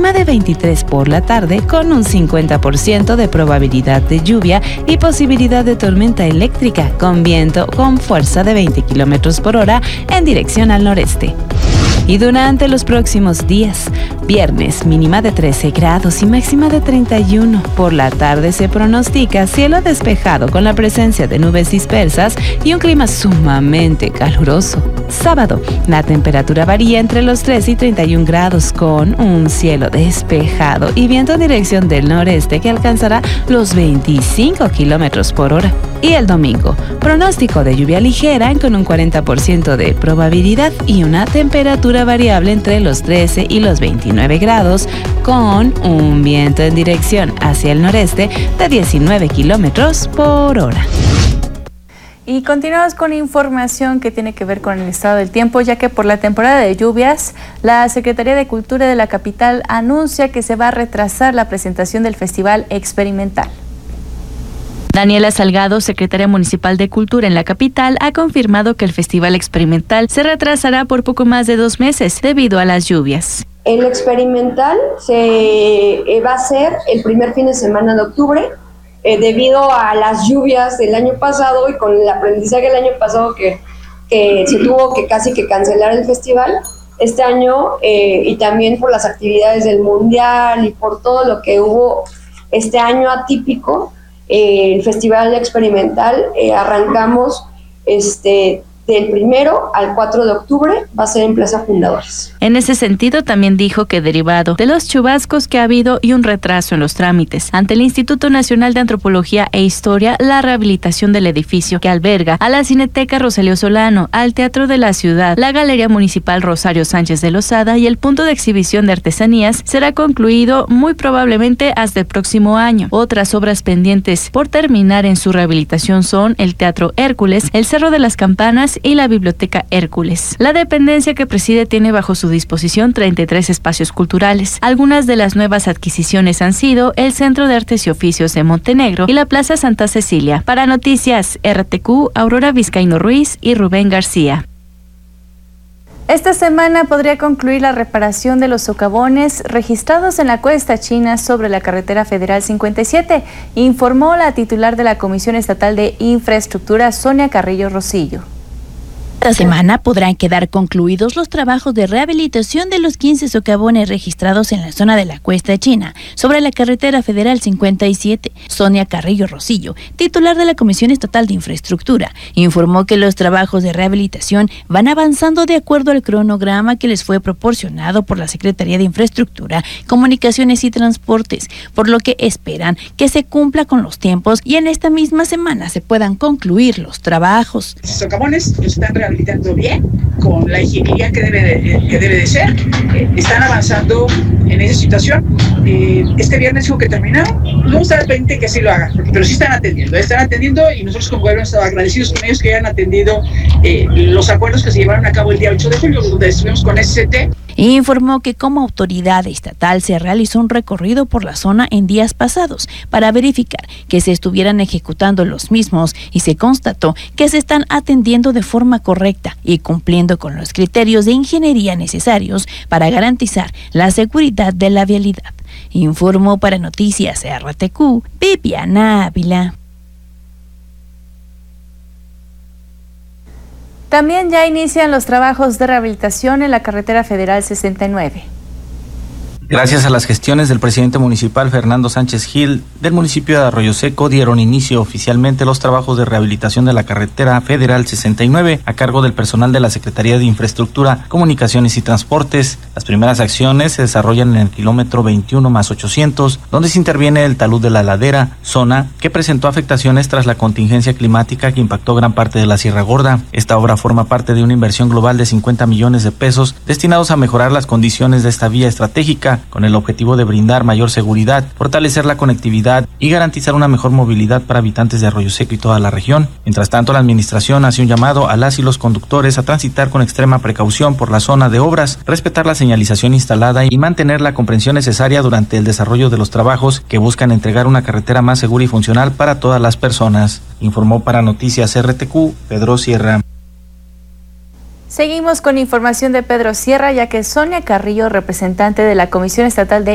mínima de 23 por la tarde, con un 50% de probabilidad de lluvia y posibilidad de tormenta eléctrica, con viento con fuerza de 20 kilómetros por hora en dirección al noreste. Y durante los próximos días, viernes mínima de 13 grados y máxima de 31. Por la tarde se pronostica cielo despejado con la presencia de nubes dispersas y un clima sumamente caluroso. Sábado, la temperatura varía entre los 3 y 31 grados con un cielo despejado y viento en dirección del noreste que alcanzará los 25 kilómetros por hora. Y el domingo, pronóstico de lluvia ligera con un 40% de probabilidad y una temperatura variable entre los 13 y los 29 grados con un viento en dirección hacia el noreste de 19 kilómetros por hora. Y continuamos con información que tiene que ver con el estado del tiempo, ya que por la temporada de lluvias, la Secretaría de Cultura de la capital anuncia que se va a retrasar la presentación del Festival Experimental. Daniela Salgado, secretaria municipal de Cultura en la capital, ha confirmado que el Festival Experimental se retrasará por poco más de 2 meses debido a las lluvias. El Experimental se va a hacer el primer fin de semana de octubre, debido a las lluvias del año pasado y con el aprendizaje del año pasado que se tuvo que casi que cancelar el festival. Este año y también por las actividades del Mundial y por todo lo que hubo este año atípico, el Festival Experimental arrancamos del 1 al 4 de octubre, va a ser en Plaza Fundadores. En ese sentido, también dijo que derivado de los chubascos que ha habido y un retraso en los trámites, ante el Instituto Nacional de Antropología e Historia, la rehabilitación del edificio que alberga a la Cineteca Rosalío Solano, al Teatro de la Ciudad, la Galería Municipal Rosario Sánchez de Lozada y el punto de exhibición de artesanías será concluido muy probablemente hasta el próximo año. Otras obras pendientes por terminar en su rehabilitación son el Teatro Hércules, el Cerro de las Campanas y la Biblioteca Hércules. La dependencia que preside tiene bajo su disposición 33 espacios culturales. Algunas de las nuevas adquisiciones han sido el Centro de Artes y Oficios de Montenegro y la Plaza Santa Cecilia. Para Noticias RTQ, Aurora Vizcaíno Ruiz y Rubén García. Esta semana podría concluir la reparación de los socavones registrados en la Cuesta China sobre la carretera federal 57, informó la titular de la Comisión Estatal de Infraestructura, Sonia Carrillo Rosillo. Esta semana podrán quedar concluidos los trabajos de rehabilitación de los 15 socavones registrados en la zona de la Cuesta China, sobre la carretera federal 57. Sonia Carrillo Rosillo, titular de la Comisión Estatal de Infraestructura, informó que los trabajos de rehabilitación van avanzando de acuerdo al cronograma que les fue proporcionado por la Secretaría de Infraestructura, Comunicaciones y Transportes, por lo que esperan que se cumpla con los tiempos y en esta misma semana se puedan concluir los trabajos. Los socavones los están rehabilitando bien, con la ingeniería que debe de ser. Están avanzando en esa situación. Este viernes dijo que terminaron. No está pendiente que así lo hagan, pero sí están atendiendo y nosotros como gobierno estamos agradecidos con ellos que hayan atendido los acuerdos que se llevaron a cabo el día 8 de julio, donde estuvimos con SCT. Informó que como autoridad estatal se realizó un recorrido por la zona en días pasados para verificar que se estuvieran ejecutando los mismos y se constató que se están atendiendo de forma correcta y cumpliendo con los criterios de ingeniería necesarios para garantizar la seguridad de la vialidad. Informó para Noticias RTQ, Viviana Ávila. También ya inician los trabajos de rehabilitación en la carretera federal 69. Gracias a las gestiones del presidente municipal Fernando Sánchez Gil del municipio de Arroyo Seco, dieron inicio oficialmente los trabajos de rehabilitación de la carretera federal 69 a cargo del personal de la Secretaría de Infraestructura, Comunicaciones y Transportes. Las primeras acciones se desarrollan en el kilómetro 21+800, donde se interviene el talud de la ladera, zona que presentó afectaciones tras la contingencia climática que impactó gran parte de la Sierra Gorda. Esta obra forma parte de una inversión global de 50 millones de pesos destinados a mejorar las condiciones de esta vía estratégica, con el objetivo de brindar mayor seguridad, fortalecer la conectividad y garantizar una mejor movilidad para habitantes de Arroyo Seco y toda la región. Mientras tanto, la administración hace un llamado a las y los conductores a transitar con extrema precaución por la zona de obras, respetar la señalización instalada y mantener la comprensión necesaria durante el desarrollo de los trabajos que buscan entregar una carretera más segura y funcional para todas las personas. Informó para Noticias RTQ, Pedro Sierra. Seguimos con información de Pedro Sierra, ya que Sonia Carrillo, representante de la Comisión Estatal de